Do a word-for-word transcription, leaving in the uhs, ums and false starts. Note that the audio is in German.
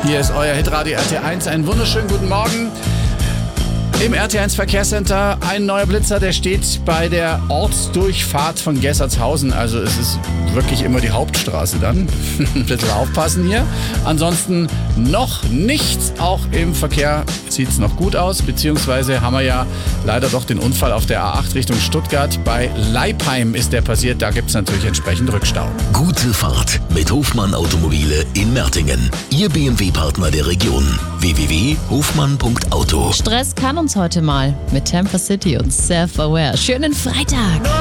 Hier ist euer Hitradio R T eins. Einen wunderschönen guten Morgen. Im R T eins Verkehrscenter ein neuer Blitzer, der steht bei der Ortsdurchfahrt von Gessertshausen. Also es ist wirklich immer die Hauptstraße dann. Bitte aufpassen hier. Ansonsten noch nichts. Auch im Verkehr sieht es noch gut aus. Beziehungsweise haben wir ja leider doch den Unfall auf der A acht Richtung Stuttgart. Bei Leipheim ist der passiert. Da gibt es natürlich entsprechend Rückstau. Gute Fahrt mit Hofmann Automobile in Mertingen. Ihr B M W-Partner der Region. w w w punkt hofmann punkt auto. Stress kann uns heute mal mit Temper City und Self-Aware. Schönen Freitag!